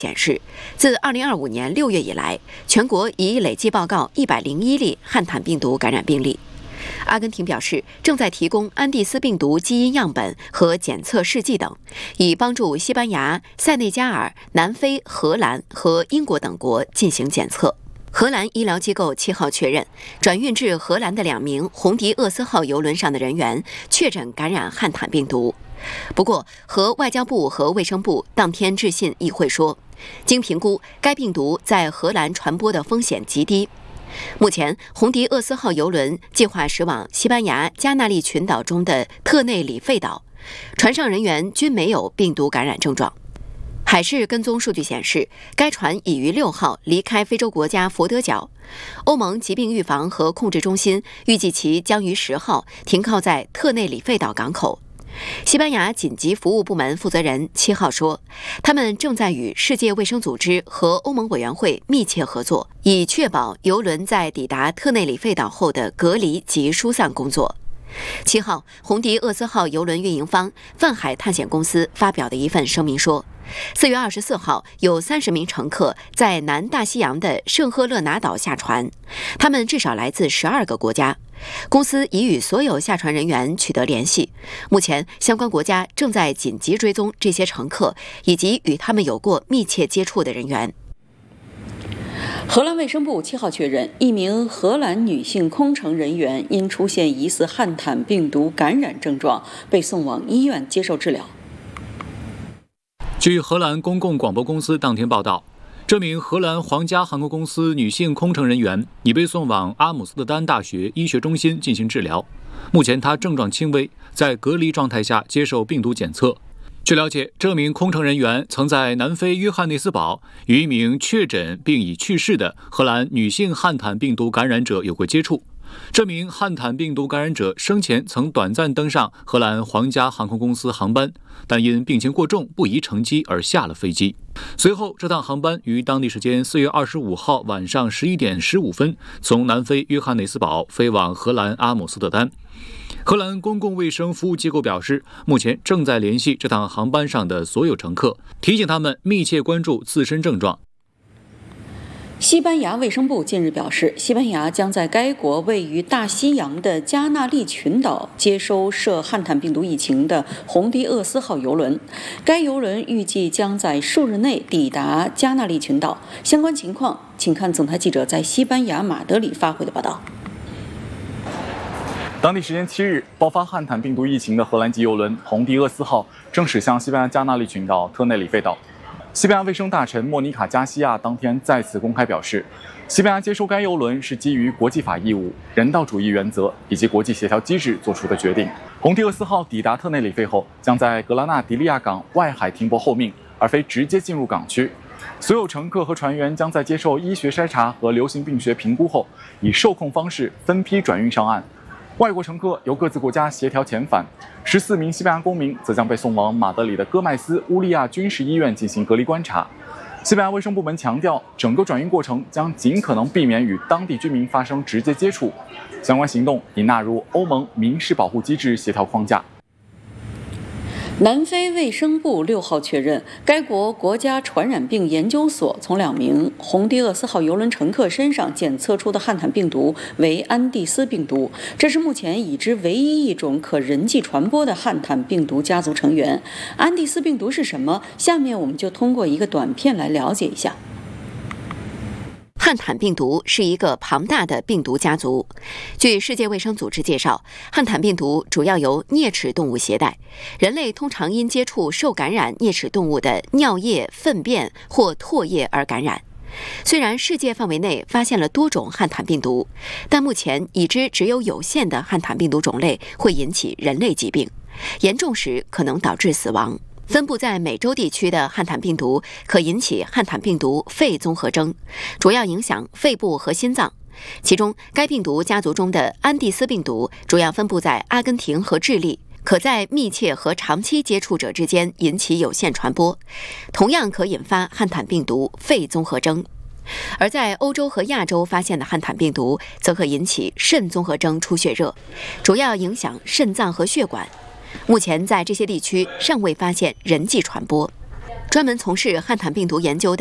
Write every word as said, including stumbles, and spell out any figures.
显示，自二零二五年六月以来，全国已累计报告一百零一例汉坦病毒感染病例。阿根廷表示，正在提供安第斯病毒基因样本和检测试剂等，以帮助西班牙、塞内加尔、南非、荷兰和英国等国进行检测。荷兰医疗机构七号确认，转运至荷兰的两名红迪厄斯号邮轮上的人员确诊感染汉坦病毒。不过，和外交部和卫生部当天致信议会说，经评估，该病毒在荷兰传播的风险极低。目前，红迪厄斯号邮轮计划驶往西班牙加那利群岛中的特内里费岛，船上人员均没有病毒感染症状。海事跟踪数据显示，该船已于六号离开非洲国家佛得角。欧盟疾病预防和控制中心预计其将于十号停靠在特内里费岛港口。西班牙紧急服务部门负责人七号说，他们正在与世界卫生组织和欧盟委员会密切合作，以确保邮轮在抵达特内里费岛后的隔离及疏散工作。七号，红迪厄斯号邮轮运营方泛海探险公司发表的一份声明说，四月二十四号有三十名乘客在南大西洋的圣赫勒拿岛下船，他们至少来自十二个国家。公司已与所有下船人员取得联系，目前相关国家正在紧急追踪这些乘客以及与他们有过密切接触的人员。 荷兰卫生部七号确认，一名荷兰女性空乘人员因出现疑似汉坦病毒感染症状，被送往医院接受治疗。 据荷兰公共广播公司当天报道，这名荷兰皇家航空公司女性空乘人员已被送往阿姆斯特丹大学医学中心进行治疗。目前她症状轻微，在隔离状态下接受病毒检测。据了解，这名空乘人员曾在南非约翰内斯堡与一名确诊并已去世的荷兰女性汉坦病毒感染者有过接触。这名汉坦病毒感染者生前曾短暂登上荷兰皇家航空公司航班，但因病情过重不宜乘机而下了飞机。随后，这趟航班于当地时间四月二十五号晚上十一点十五分从南非约翰内斯堡飞往荷兰阿姆斯特丹。荷兰公共卫生服务机构表示，目前正在联系这趟航班上的所有乘客，提醒他们密切关注自身症状。 西班牙卫生部近日表示，西班牙将在该国位于大西洋的加那利群岛接收涉汉坦病毒疫情的红迪厄斯号邮轮。该邮轮预计将在数日内抵达加那利群岛。相关情况，请看总台记者在西班牙马德里发回的报道。 当地时间七日，爆发汉坦病毒疫情的荷兰籍邮轮红迪厄斯号正驶向西班牙加那利群岛特内里费岛。西班牙卫生大臣莫妮卡·加西亚当天再次公开表示，西班牙接收该邮轮是基于国际法义务、人道主义原则以及国际协调机制做出的决定。红迪厄斯号抵达特内里费后，将在格拉纳迪利亚港外海停泊候命，而非直接进入港区。所有乘客和船员将在接受医学筛查和流行病学评估后，以受控方式分批转运上岸。外国乘客由各自国家协调遣返，十四名西班牙公民则将被送往马德里的戈麦斯乌利亚军事医院进行隔离观察。西班牙卫生部门强调，整个转运过程将尽可能避免与当地居民发生直接接触，相关行动已纳入欧盟民事保护机制协调框架。 南非卫生部六号确认，该国国家传染病研究所从两名红迪厄斯号邮轮乘客身上检测出的汉坦病毒为安第斯病毒，这是目前已知唯一一种可人际传播的汉坦病毒家族成员。安第斯病毒是什么？下面我们就通过一个短片来了解一下。 汉坦病毒是一个庞大的病毒家族。据世界卫生组织介绍，汉坦病毒主要由啮齿动物携带，人类通常因接触受感染啮齿动物的尿液、粪便或唾液而感染。虽然世界范围内发现了多种汉坦病毒，但目前已知只有有限的汉坦病毒种类会引起人类疾病，严重时可能导致死亡。分布在美洲地区的汉坦病毒可引起汉坦病毒肺综合征，主要影响肺部和心脏。其中，该病毒家族中的安第斯病毒主要分布在阿根廷和智利，可在密切和长期接触者之间引起有限传播，同样可引发汉坦病毒肺综合征。而在欧洲和亚洲发现的汉坦病毒则可引起肾综合征出血热，主要影响肾脏和血管。目前在这些地区尚未发现人际传播。 专门从事汉坦病毒研究的